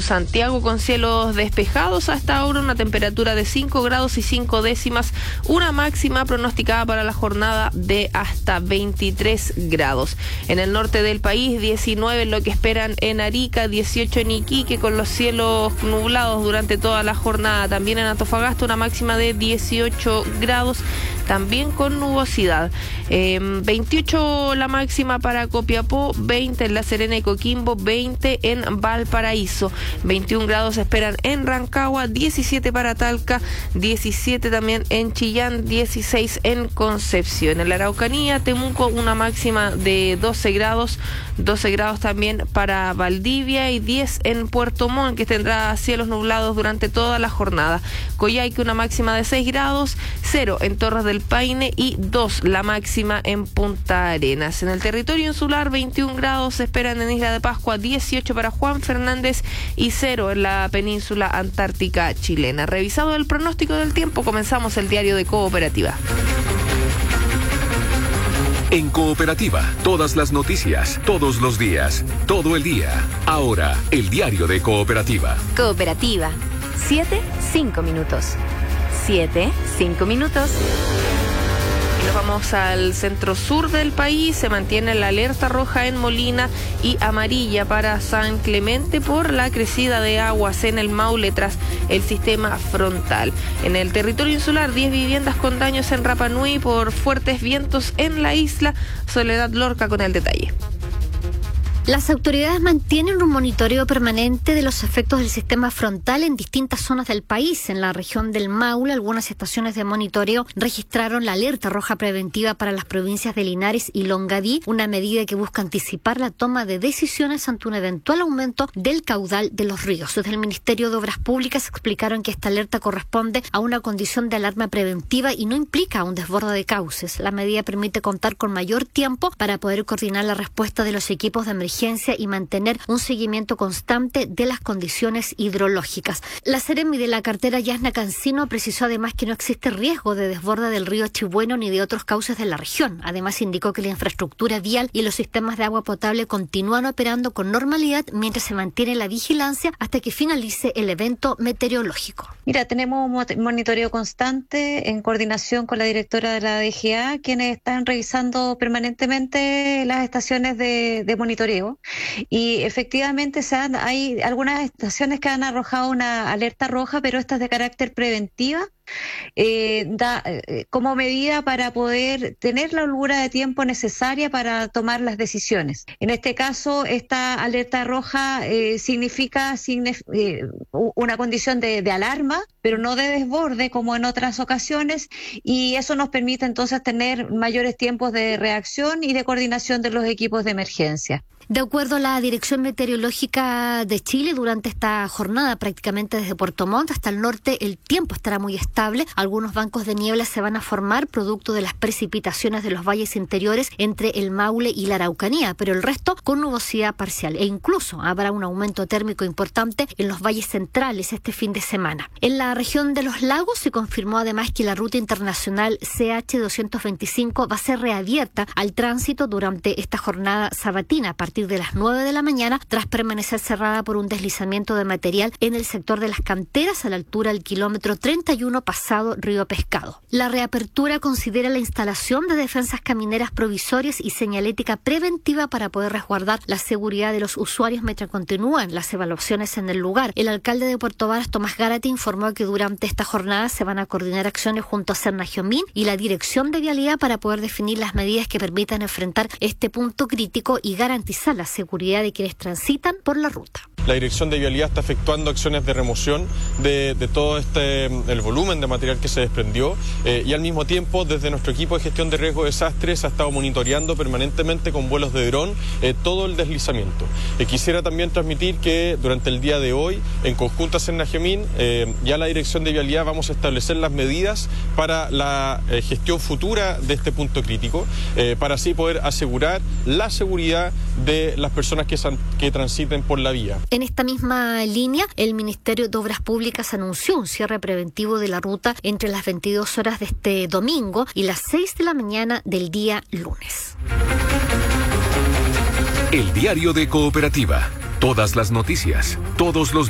Santiago con cielos despejados hasta ahora, una temperatura de 5 grados y 5 décimas, una máxima pronosticada para la jornada de hasta 23 grados. En el norte del país, 19 lo que esperan en Arica, 18 en Iquique con los cielos nublados durante toda la jornada. También en Antofagasta una máxima de 18 grados, también con nubosidad. 28 la máxima para Copiapó, 20 en La Serena y Coquimbo, 20 en Valparaíso, 21 grados esperan en Rancagua, 17 para Talca, 17 también en Chillán, 16 en Concepción. En la Araucanía, Temuco, una máxima de 12 grados también para Valdivia y 10 en Puerto Montt, que tendrá cielos nublados durante toda la jornada. Coyhaique, una máxima de 6 grados, 0 en Torres del Paine y 2 la máxima en Punta Arenas. En el territorio insular, 21 grados se esperan en Isla de Pascua, 18 para Juan Fernández y 0 en la península antártica chilena. Revisado el pronóstico del tiempo, comenzamos el diario de Cooperativa. En Cooperativa, todas las noticias, todos los días, todo el día. Ahora, el diario de Cooperativa. Cooperativa, 7:05 minutos. 7:05 minutos. Y nos vamos al centro sur del país. Se mantiene la alerta roja en Molina y amarilla para San Clemente por la crecida de aguas en el Maule tras el sistema frontal. En el territorio insular, 10 viviendas con daños en Rapa Nui por fuertes vientos en la isla. Soledad Lorca con el detalle. Las autoridades mantienen un monitoreo permanente de los efectos del sistema frontal en distintas zonas del país. En la región del Maule, algunas estaciones de monitoreo registraron la alerta roja preventiva para las provincias de Linares y Longaví, una medida que busca anticipar la toma de decisiones ante un eventual aumento del caudal de los ríos. Desde el Ministerio de Obras Públicas explicaron que esta alerta corresponde a una condición de alarma preventiva y no implica un desborde de cauces. La medida permite contar con mayor tiempo para poder coordinar la respuesta de los equipos de emergencia y mantener un seguimiento constante de las condiciones hidrológicas. La Seremi de la cartera Yasna Cancino precisó además que no existe riesgo de desborde del río Chibueno ni de otros cauces de la región. Además indicó que la infraestructura vial y los sistemas de agua potable continúan operando con normalidad mientras se mantiene la vigilancia hasta que finalice el evento meteorológico. Mira, tenemos un monitoreo constante en coordinación con la directora de la DGA, quienes están revisando permanentemente las estaciones de monitoreo. Y efectivamente hay algunas estaciones que han arrojado una alerta roja, pero esta es de carácter preventiva, como medida para poder tener la holgura de tiempo necesaria para tomar las decisiones. En este caso, esta alerta roja significa una condición de alarma, pero no de desborde como en otras ocasiones, y eso nos permite entonces tener mayores tiempos de reacción y de coordinación de los equipos de emergencia. De acuerdo a la Dirección Meteorológica de Chile, durante esta jornada, prácticamente desde Puerto Montt hasta el norte, el tiempo estará muy estable. Algunos bancos de niebla se van a formar producto de las precipitaciones de los valles interiores entre el Maule y la Araucanía, pero el resto con nubosidad parcial. E incluso habrá un aumento térmico importante en los valles centrales este fin de semana. En la región de los lagos se confirmó además que la ruta internacional CH-225 va a ser reabierta al tránsito durante esta jornada sabatina a partir de las 9 de la mañana, tras permanecer cerrada por un deslizamiento de material en el sector de las canteras a la altura del kilómetro 31 pasado Río Pescado. La reapertura considera la instalación de defensas camineras provisorias y señalética preventiva para poder resguardar la seguridad de los usuarios mientras continúan las evaluaciones en el lugar. El alcalde de Puerto Varas, Tomás Gárate, informó que durante esta jornada se van a coordinar acciones junto a Cernagiomín y la Dirección de Vialidad para poder definir las medidas que permitan enfrentar este punto crítico y garantizar la seguridad de quienes transitan por la ruta. La Dirección de Vialidad está efectuando acciones de remoción de todo el volumen de material que se desprendió y al mismo tiempo desde nuestro equipo de gestión de riesgo de desastres se ha estado monitoreando permanentemente con vuelos de dron todo el deslizamiento. Quisiera también transmitir que durante el día de hoy, en conjunto a Cernagiomín, ya la Dirección de Vialidad vamos a establecer las medidas para la gestión futura de este punto crítico, para así poder asegurar la seguridad de las personas que transiten por la vía. En esta misma línea, el Ministerio de Obras Públicas anunció un cierre preventivo de la ruta entre las 22 horas de este domingo y las 6 de la mañana del día lunes. El diario de Cooperativa. Todas las noticias, todos los